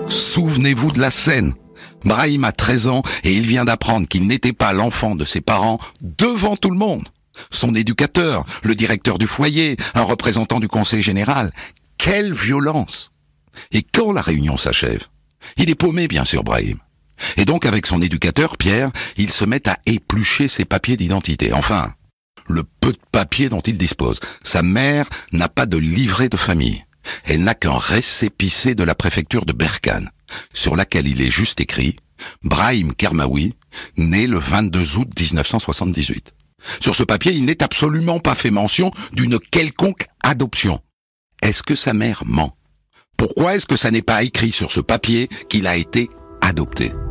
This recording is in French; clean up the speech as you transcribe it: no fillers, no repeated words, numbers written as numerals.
Souvenez-vous de la scène. Brahim a 13 ans et il vient d'apprendre qu'il n'était pas l'enfant de ses parents devant tout le monde. Son éducateur, le directeur du foyer, un représentant du conseil général. Quelle violence! Et quand la réunion s'achève, il est paumé bien sûr Brahim. Et donc avec son éducateur, Pierre, il se met à éplucher ses papiers d'identité. Enfin, le peu de papiers dont il dispose. Sa mère n'a pas de livret de famille. Elle n'a qu'un récépissé de la préfecture de Berkane, sur laquelle il est juste écrit « Brahim Kermaoui, né le 22 août 1978 ». Sur ce papier, il n'est absolument pas fait mention d'une quelconque adoption. Est-ce que sa mère ment? Pourquoi est-ce que ça n'est pas écrit sur ce papier qu'il a été adopté?